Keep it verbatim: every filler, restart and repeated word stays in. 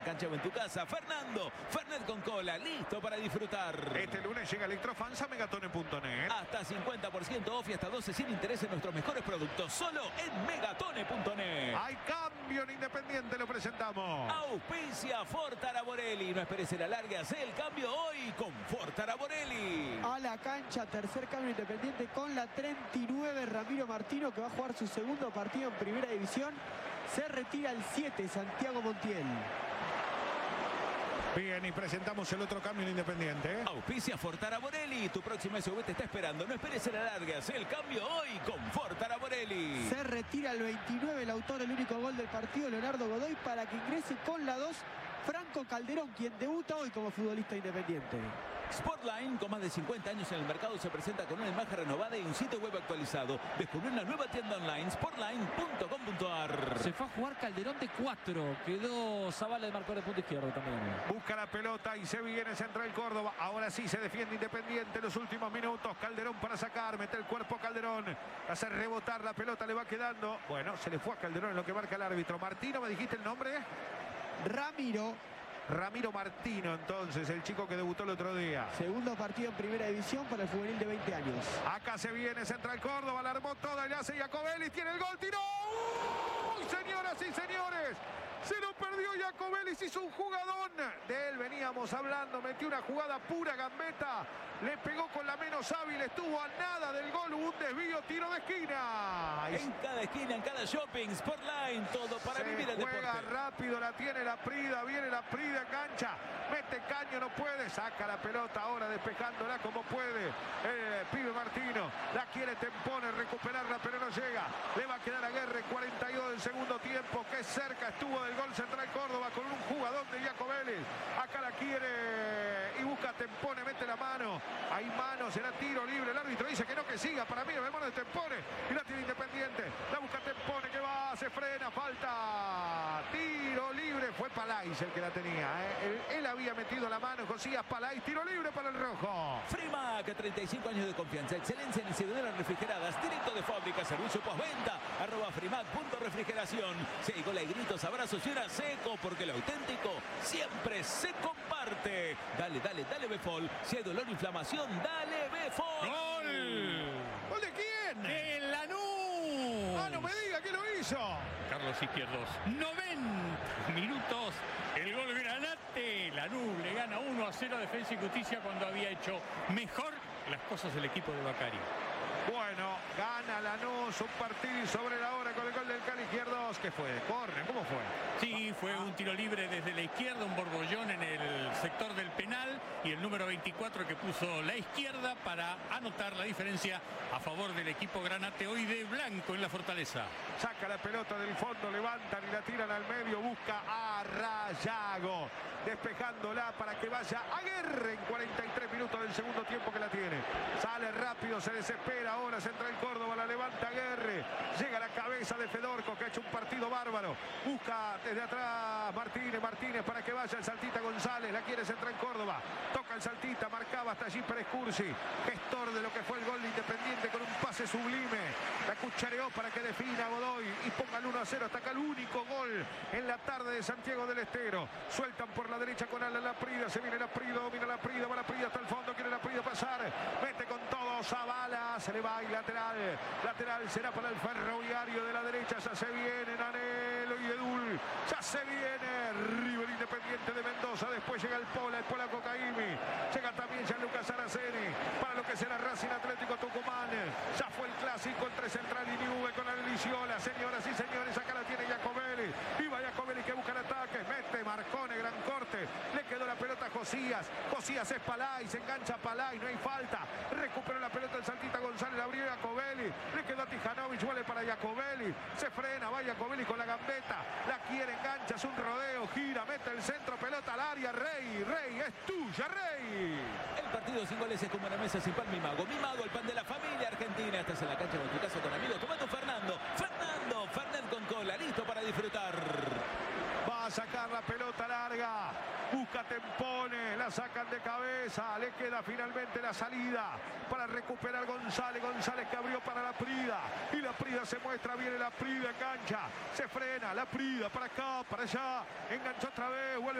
Cancha o en tu casa, Fernando, Fernet con cola, listo para disfrutar. Este lunes llega Electrofans a megatone punto net. Hasta cincuenta por ciento off y hasta doce sin interés en nuestros mejores productos, solo en megatone punto net. Hay cambio en Independiente, lo presentamos. Auspicia Ford Araborelli, no esperes el alargue, hace el cambio hoy con Ford Araborelli. A la cancha, tercer cambio Independiente con la treinta y nueve, Ramiro Martino, que va a jugar su segundo partido en Primera División. Se retira el siete, Santiago Montiel. Bien, y presentamos el otro cambio en Independiente. Auspicia Ford Araborelli, tu próxima S U V te está esperando. No esperes el alargue, hace el cambio hoy con Ford Araborelli. Se retira el veintinueve, el autor, el único gol del partido, Leonardo Godoy, para que ingrese con la dos, Franco Calderón, quien debuta hoy como futbolista independiente. Sportline, con más de cincuenta años en el mercado, se presenta con una imagen renovada y un sitio web actualizado. Descubre una nueva tienda online, sportline punto com punto ar. Se fue a jugar Calderón de cuatro. Quedó Zavala de marcador de punto izquierdo también. Busca la pelota y se viene Central Córdoba. Ahora sí se defiende Independiente en los últimos minutos. Calderón para sacar, mete el cuerpo Calderón. Hace rebotar la pelota, le va quedando. Bueno, se le fue a Calderón en lo que marca el árbitro. Martino, ¿me dijiste el nombre? Ramiro. Ramiro Martino, entonces, el chico que debutó el otro día. Segundo partido en Primera División para el juvenil de veinte años. Acá se viene Central Córdoba, la armó toda y le hace Jacobelli, tiene el gol, tiró. ¡Uy, señoras y señores! Se lo perdió Jacobelli, hizo un jugadón. De él veníamos hablando, metió una jugada pura gambeta. Le pegó con la menos hábil, estuvo a nada del gol, hubo un desvío, tiro de esquina. En cada esquina, en cada shopping, Sportline, todo para Se vivir el juega deporte. rápido, la tiene la Prida, viene la Prida, engancha, mete caño, no puede, saca la pelota ahora despejándola como puede. El pibe Martino, la quiere Tempone, recuperarla pero no llega. Le va a quedar a Guerre, cuarenta y dos del segundo tiempo, que cerca estuvo del gol Central Córdoba con un jugador de Jacobelli. Acá la quiere y busca Tempone, mete la mano. Hay mano, será tiro libre. El árbitro dice que no, que siga. Para mí, el mano de Tempone. Y la tiene Independiente. La busca Tempone, que va, se frena, falta. Tiro libre. Fue Palais el que la tenía. ¿eh? Él, él había metido la mano. Josías Palais. Tiro libre para el rojo. Frimac, treinta y cinco años de confianza, excelencia en incineras refrigeradas, directo de fábrica, servicio postventa, arroba frimac punto refrigeración. Si hay gola y gritos, abrazos y una seco, porque lo auténtico siempre se comparte. Dale, dale, dale Befol. Si hay dolor o inflamación, dale Befol. ¡Gol! ¿Gol de quién? ¡El Lanús! Ah, no me diga que lo hizo. Carlos Izquierdos, noventa minutos, el gol Granate, Lanús le gana uno a cero a Defensa y Justicia cuando había hecho mejor las cosas el equipo de Bacari. Bueno, gana Lanús, un partido y sobre la hora con el gol del Cali Izquierdos. ¿Qué fue? ¿De córner? ¿Cómo fue? Sí, fue un tiro libre desde la izquierda, un borbollón en el sector del penal y el número veinticuatro que puso la izquierda para anotar la diferencia a favor del equipo Granate, hoy de blanco en la Fortaleza. Saca la pelota del fondo, levantan y la tiran al medio, busca a Rayago, despejándola para que vaya a Guerre en cuarenta y tres minutos del segundo tiempo que la tiene. Sale rápido, se desespera ahora Central Córdoba, la levanta Guerre, llega a la cabeza de Fedorco, que ha hecho un partido bárbaro, busca desde atrás Martínez, Martínez para que vaya el Saltita González, la quiere Central Córdoba, toca el Saltita, marcaba hasta allí Pérez Cursi, gestor de lo que fue el gol de Independiente con un pase sublime, la cuchareó para que defina Godoy y ponga el uno a cero, hasta acá el único gol en la tarde de Santiago del Estero. Sueltan por la derecha con Alan La Prida, se viene La Prida, domina La Prida, va La Prida hasta el fondo, quiere La Prida pasar, mete con todo Zavala, se le va y lateral, lateral será para el Ferroviario de la derecha, ya se viene Nanelo y Edul, ya se viene River Independiente de Mendoza, después llega el Pola, el Polaco Caimi, llega también Gianluca Saraceni, para lo que será Racing Atlético Tucumán, ya fue el clásico entre Central y Nube con Aliciola, señoras y señores, acá la tiene Jacobelli, y va Jacobelli que busca el ataque, mete Marcone, gran corte, le quedó la pelota a Josías, Josías es Palay, se engancha Palay, no hay falta, recuperó la pelota el Saltita González, la abrió Jacobelli, le quedó a Tijanovic, vuelve para Jacobelli, se frena, va Jacobelli con la gambeta, la quiere, engancha, es un rodeo, gira, mete el centro, pelota al área, Rey, Rey, es tuya, Rey. El partido sin goles es como una mesa sin pan, mi mago, mi mago, el pan de la familia argentina. Estás en la cancha con tu casa con amigos, tomando Fernando, Fernando, Fernet con cola, listo para disfrutar. Va a sacar la pelota larga. Busca Tempone, la sacan de cabeza. Le queda finalmente la salida para recuperar González. González que abrió para la Prida. Y la Prida se muestra, viene la Prida, engancha. Se frena, la Prida para acá, para allá. Enganchó otra vez, vuelve.